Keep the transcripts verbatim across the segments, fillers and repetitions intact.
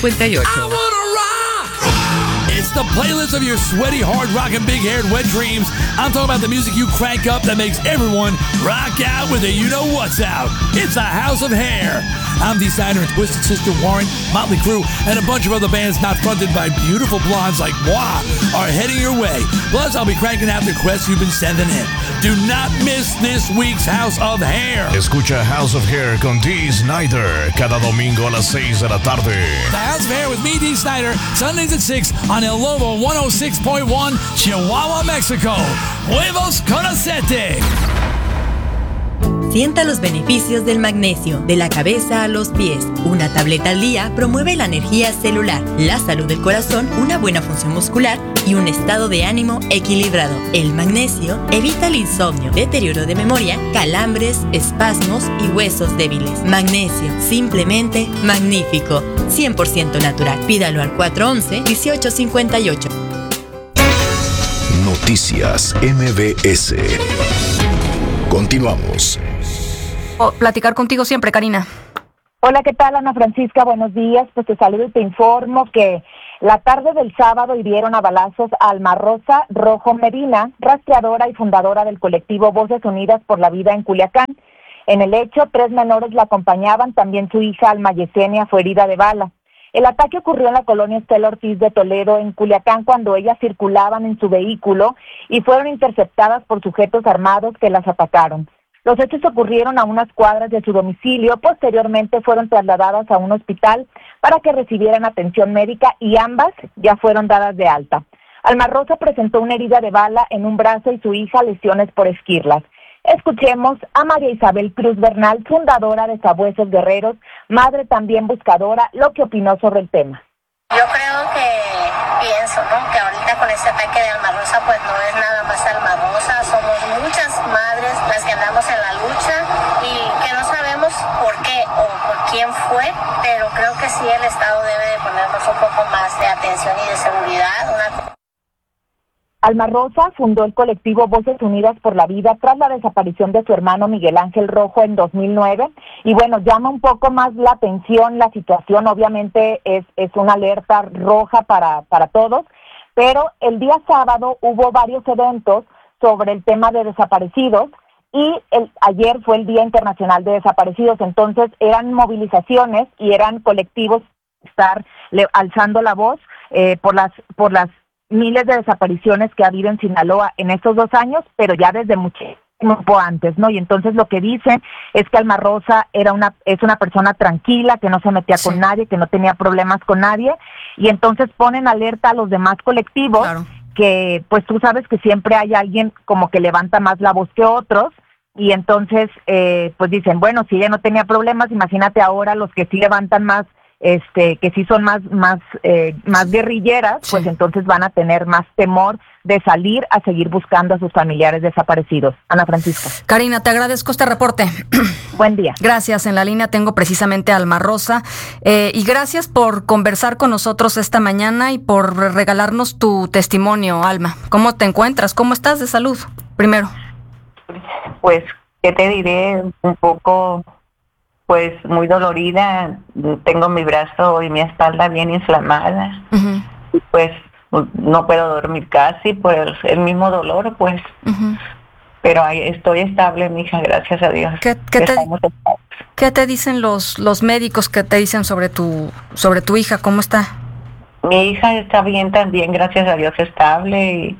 cincuenta y ocho. It's the playlist of your sweaty, hard rockin', big-haired, wet dreams. I'm talking about the music you crank up that makes everyone rock out with it. You know what's out. It's a house of hair. I'm Dee Snider, and Twisted Sister Warrant, Motley Crue, and a bunch of other bands not fronted by beautiful blondes like moi are heading your way. Plus, I'll be cranking out the requests you've been sending in. Do not miss this week's House of Hair. Escucha House of Hair con Dee Snider cada domingo a las seis de la tarde. The House of Hair with me, Dee Snider, Sundays at six on El Lobo one oh six point one, Chihuahua, Mexico. Huevos con aceite. Sienta los beneficios del magnesio, de la cabeza a los pies. Una tableta al día promueve la energía celular, la salud del corazón, una buena función muscular y un estado de ánimo equilibrado. El magnesio evita el insomnio, deterioro de memoria, calambres, espasmos y huesos débiles. Magnesio, simplemente magnífico. cien por ciento natural. Pídalo al cuatro once, dieciocho cincuenta y ocho. Noticias M B S. Continuamos. Platicar contigo siempre, Karina. Hola, ¿qué tal, Ana Francisca? Buenos días. Pues te saludo y te informo que la tarde del sábado hirieron a balazos a Alma Rosa Rojo Medina, rastreadora y fundadora del colectivo Voces Unidas por la Vida en Culiacán. En el hecho, tres menores la acompañaban, también su hija Alma Yesenia fue herida de bala. El ataque ocurrió en la colonia Estela Ortiz de Toledo, en Culiacán, cuando ellas circulaban en su vehículo y fueron interceptadas por sujetos armados que las atacaron. Los hechos ocurrieron a unas cuadras de su domicilio. Posteriormente fueron trasladadas a un hospital para que recibieran atención médica y ambas ya fueron dadas de alta. Alma Rosa presentó una herida de bala en un brazo y su hija lesiones por esquirlas. Escuchemos a María Isabel Cruz Bernal, fundadora de Sabuesos Guerreros, madre también buscadora, lo que opinó sobre el tema. Yo creo que pienso, ¿no?, que ahorita con este ataque de Alma Rosa, pues no es nada más Alma Rosa, somos muchas madres las que andamos en la lucha y que no sabemos por qué o por quién fue, pero creo que sí el Estado debe de ponernos un poco más de atención y de seguridad. Una... Alma Rosa fundó el colectivo Voces Unidas por la Vida tras la desaparición de su hermano Miguel Ángel Rojo en dos mil nueve. Y bueno, llama un poco más la atención la situación, obviamente es, es una alerta roja para, para todos, pero el día sábado hubo varios eventos sobre el tema de desaparecidos y el, ayer fue el Día Internacional de Desaparecidos, entonces eran movilizaciones y eran colectivos estar le, alzando la voz eh, por las por las miles de desapariciones que ha habido en Sinaloa en estos dos años, pero ya desde muchísimo tiempo antes, ¿no? Y entonces lo que dicen es que Alma Rosa era una es una persona tranquila, que no se metía sí. con nadie, que no tenía problemas con nadie, y entonces ponen alerta a los demás colectivos, claro. que pues tú sabes que siempre hay alguien como que levanta más la voz que otros, y entonces eh, pues dicen, bueno, si ella no tenía problemas, imagínate ahora los que sí levantan más, este que sí son más más eh, más guerrilleras, sí. pues entonces van a tener más temor de salir a seguir buscando a sus familiares desaparecidos. Ana Francisca. Karina, te agradezco este reporte. Buen día. Gracias. En la línea tengo precisamente a Alma Rosa eh, y gracias por conversar con nosotros esta mañana y por regalarnos tu testimonio, Alma. ¿Cómo te encuentras? ¿Cómo estás de salud? Primero. Pues, ¿qué te diré? Un poco... pues muy dolorida, tengo mi brazo y mi espalda bien inflamada, uh-huh. y pues no puedo dormir casi por el, el mismo dolor, pues, uh-huh. pero ahí estoy estable, mija, gracias a Dios. ¿Qué, qué, te, ¿Qué te dicen los los médicos? ¿Qué te dicen sobre tu sobre tu hija? ¿Cómo está? Mi hija está bien también, gracias a Dios, estable, y,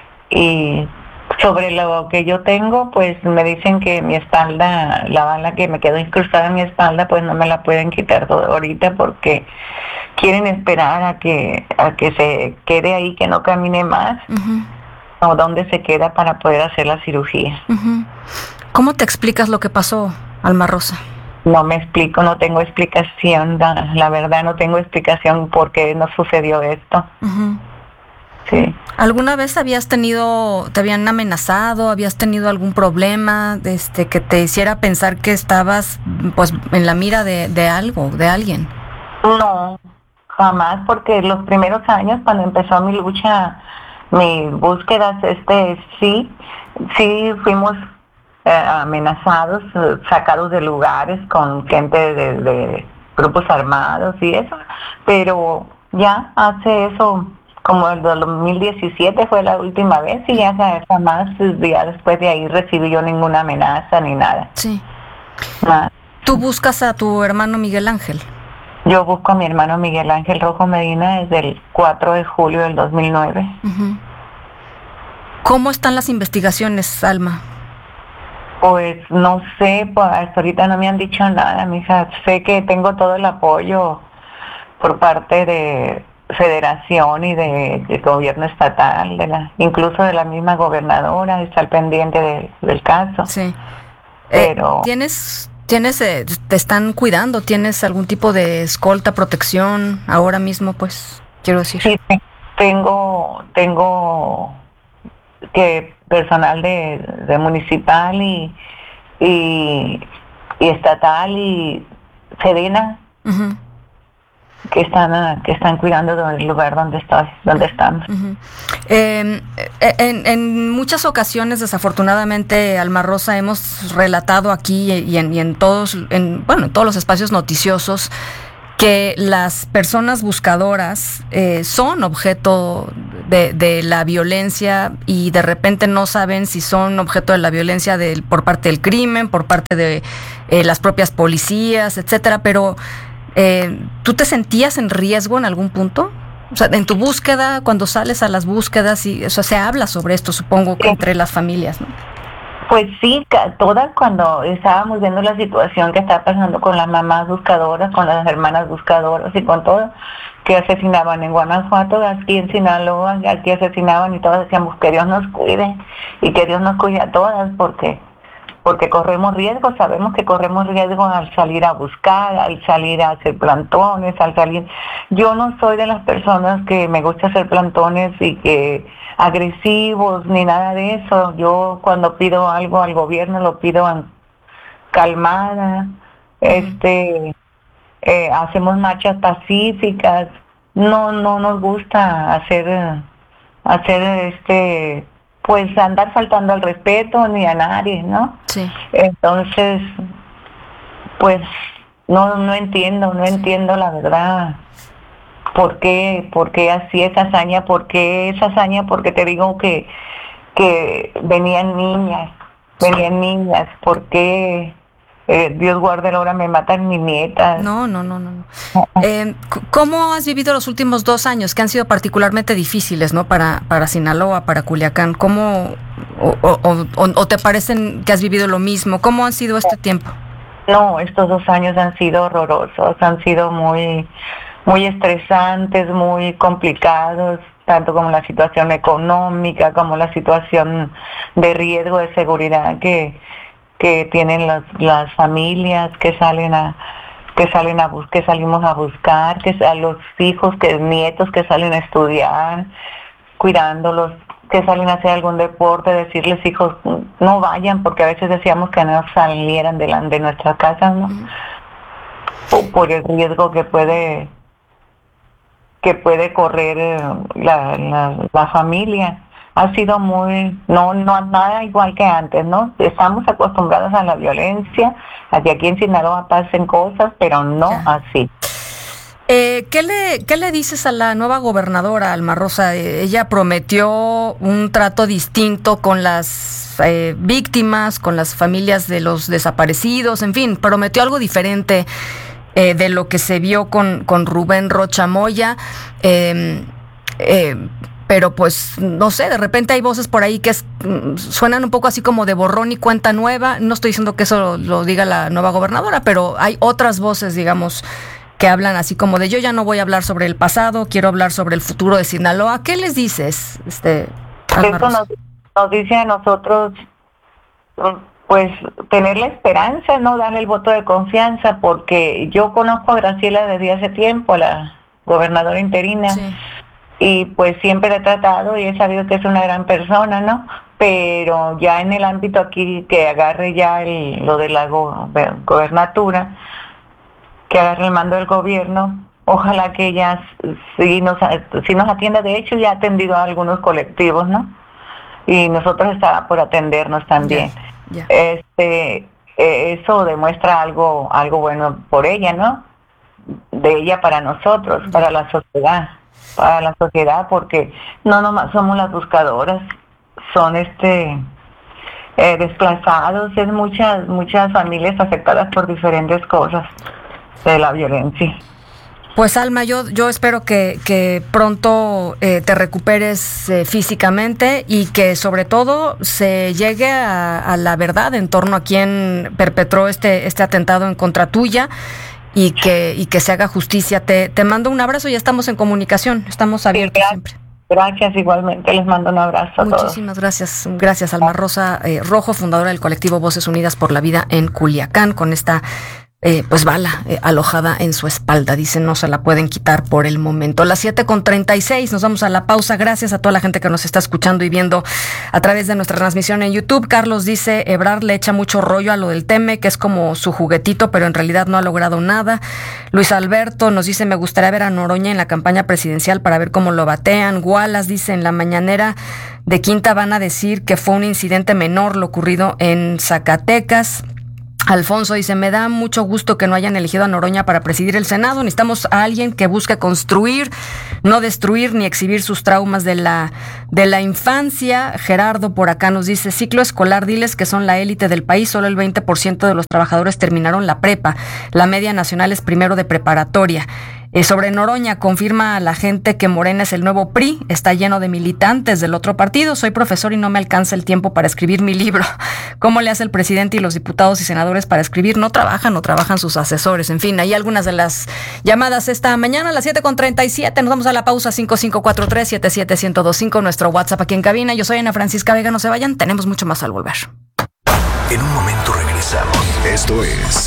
y sobre lo que yo tengo, pues me dicen que mi espalda, la bala que me quedó incrustada en mi espalda, pues no me la pueden quitar todo ahorita porque quieren esperar a que a que se quede ahí, que no camine más, uh-huh. o dónde se queda para poder hacer la cirugía. Uh-huh. ¿Cómo te explicas lo que pasó, Alma Rosa? No me explico, no tengo explicación, la, la verdad no tengo explicación por qué no sucedió esto. Uh-huh. Sí. ¿Alguna vez habías tenido, te habían amenazado, habías tenido algún problema este, que te hiciera pensar que estabas pues en la mira de, de algo, de alguien? No, jamás, porque los primeros años cuando empezó mi lucha, mi búsqueda, este, sí, sí fuimos eh, amenazados, sacados de lugares con gente de, de grupos armados y eso, pero ya hace eso, como el dos mil diecisiete fue la última vez y ya jamás, ya después de ahí recibí yo ninguna amenaza ni nada. Sí. Nada. ¿Tú buscas a tu hermano Miguel Ángel? Yo busco a mi hermano Miguel Ángel Rojo Medina desde el cuatro de julio del dos mil nueve. Uh-huh. ¿Cómo están las investigaciones, Alma? Pues no sé, pues hasta ahorita no me han dicho nada, mija. Sé que tengo todo el apoyo por parte de Federación y de, de gobierno estatal, de la, incluso de la misma gobernadora, está al pendiente de, del caso. Sí. Pero eh, ¿Tienes, tienes, eh, te están cuidando? ¿Tienes algún tipo de escolta, protección ahora mismo, pues, quiero decir? Sí, tengo, tengo que personal de, de municipal y, y, y estatal y Sedena, uh-huh. que están que están cuidando del lugar donde estoy, donde estamos. Uh-huh. Eh, en, en muchas ocasiones, desafortunadamente, Alma Rosa, hemos relatado aquí y en, y en todos, en, bueno, en todos los espacios noticiosos, que las personas buscadoras eh, son objeto de, de la violencia y de repente no saben si son objeto de la violencia del, por parte del crimen, por parte de eh, las propias policías, etcétera. Pero eh, ¿tú te sentías en riesgo en algún punto? O sea, en tu búsqueda, cuando sales a las búsquedas, y, o sea, se habla sobre esto, supongo, que entre las familias, ¿no? Pues sí, todas cuando estábamos viendo la situación que está pasando con las mamás buscadoras, con las hermanas buscadoras y con todo, que asesinaban en Guanajuato, aquí en Sinaloa, aquí asesinaban y todas decíamos que Dios nos cuide y que Dios nos cuide a todas porque porque corremos riesgo, sabemos que corremos riesgo al salir a buscar, al salir a hacer plantones, al salir... Yo no soy de las personas que me gusta hacer plantones y que agresivos ni nada de eso. Yo cuando pido algo al gobierno lo pido en calmada, uh-huh. este, eh, hacemos marchas pacíficas, no, no nos gusta hacer, hacer este... pues andar faltando al respeto ni a nadie, ¿no? Sí. Entonces, pues no no entiendo, no sí. entiendo la verdad. ¿Por qué? ¿Por qué así esa hazaña? ¿Por qué esa hazaña? Porque te digo que que venían niñas, venían niñas. ¿Por qué? Eh, Dios guarde la hora, me matan mis nietas. No, no, no, no. no. Eh, ¿Cómo has vivido los últimos dos años que han sido particularmente difíciles, ¿no? Para, para Sinaloa, para Culiacán. ¿Cómo o, o, o, o te parecen que has vivido lo mismo? ¿Cómo han sido este tiempo? No, estos dos años han sido horrorosos, han sido muy, muy estresantes, muy complicados, tanto como la situación económica, como la situación de riesgo de seguridad que que tienen las, las familias que salen a que salen a bus que salimos a buscar, que a los hijos, que nietos que salen a estudiar, cuidándolos, que salen a hacer algún deporte, decirles hijos no vayan, porque a veces decíamos que no salieran de, la, de nuestra casa, ¿no? Uh-huh. Por, por el riesgo que puede que puede correr la, la, la familia. Ha sido muy, no, no nada igual que antes, ¿no? Estamos acostumbrados a la violencia, a que aquí en Sinaloa pasen cosas, pero no ya. así. Eh, ¿qué le, qué le dices a la nueva gobernadora, Alma Rosa? Eh, ella prometió un trato distinto con las eh, víctimas, con las familias de los desaparecidos, en fin, prometió algo diferente eh, de lo que se vio con, con Rubén Rocha Moya. Eh, eh, Pero pues, no sé, de repente hay voces por ahí que es, suenan un poco así como de borrón y cuenta nueva. No estoy diciendo que eso lo, lo diga la nueva gobernadora, pero hay otras voces, digamos, que hablan así como de yo ya no voy a hablar sobre el pasado, quiero hablar sobre el futuro de Sinaloa. ¿Qué les dices, este, Alma Rosa? Eso nos, nos dice a nosotros, pues, tener la esperanza, no darle el voto de confianza, porque yo conozco a Graciela desde hace tiempo, la gobernadora interina. Sí. Y pues siempre la he tratado y he sabido que es una gran persona, ¿no? Pero ya en el ámbito aquí, que agarre ya el, lo de la go, gobernatura, que agarre el mando del gobierno, ojalá que ella sí nos, sí nos atienda. De hecho, ya ha atendido a algunos colectivos, ¿no? Y nosotros estaba por atendernos también. Yeah, yeah. Este, eso demuestra algo, algo bueno por ella, ¿no? de ella para nosotros, para la sociedad, para la sociedad, porque no nomás somos las buscadoras, son este eh, desplazados, es muchas, muchas familias afectadas por diferentes cosas de la violencia. Pues Alma, yo, yo espero que, que pronto eh, te recuperes eh, físicamente y que sobre todo se llegue a, a la verdad en torno a quién perpetró este, este atentado en contra tuya y que, y que se haga justicia. Te, te mando un abrazo y estamos en comunicación, estamos abiertos Sí, siempre. Gracias, igualmente, les mando un abrazo a todos. Muchísimas gracias, gracias Alma Rosa eh, Rojo, fundadora del colectivo Voces Unidas por la Vida en Culiacán, con esta Eh, pues bala eh, alojada en su espalda. Dicen, no se la pueden quitar por el momento. Las siete con treinta y seis, nos vamos a la pausa. Gracias a toda la gente que nos está escuchando y viendo a través de nuestra transmisión en YouTube. Carlos dice, Ebrard le echa mucho rollo a lo del Teme, que es como su juguetito, pero en realidad no ha logrado nada. Luis Alberto nos dice, me gustaría ver a Noroña en la campaña presidencial para ver cómo lo batean. Wallace dice, en la mañanera de Quinta van a decir que fue un incidente menor lo ocurrido en Zacatecas. Alfonso dice, me da mucho gusto que no hayan elegido a Noroña para presidir el Senado. Necesitamos a alguien que busque construir, no destruir ni exhibir sus traumas de la, de la infancia. Gerardo por acá nos dice, ciclo escolar, diles que son la élite del país, solo el veinte por ciento de los trabajadores terminaron la prepa. La media nacional es primero de preparatoria. Eh, sobre Noroña, confirma a la gente que Morena es el nuevo P R I, está lleno de militantes del otro partido. Soy profesor y no me alcanza el tiempo para escribir mi libro. ¿Cómo le hace el presidente y los diputados y senadores para escribir? No trabajan, no trabajan sus asesores. En fin, hay algunas de las llamadas esta mañana a las siete con treinta y siete. Nos vamos a la pausa. Cinco cinco cuatro tres, siete siete, uno cero dos cinco, nuestro WhatsApp aquí en cabina. Yo soy Ana Francisca Vega, no se vayan, tenemos mucho más al volver. En un momento regresamos. Esto es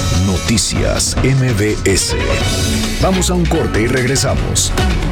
Noticias M B S. Vamos a un corte y regresamos.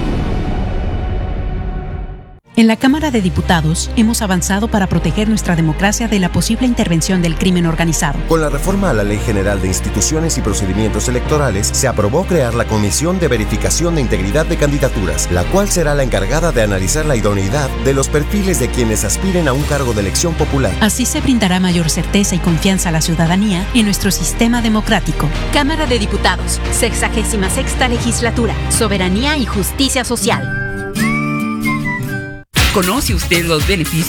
En la Cámara de Diputados hemos avanzado para proteger nuestra democracia de la posible intervención del crimen organizado. Con la reforma a la Ley General de Instituciones y Procedimientos Electorales, se aprobó crear la Comisión de Verificación de Integridad de Candidaturas, la cual será la encargada de analizar la idoneidad de los perfiles de quienes aspiren a un cargo de elección popular. Así se brindará mayor certeza y confianza a la ciudadanía en nuestro sistema democrático. Cámara de Diputados, sexagésima sexta legislatura, Soberanía y Justicia Social. ¿Conoce usted los beneficios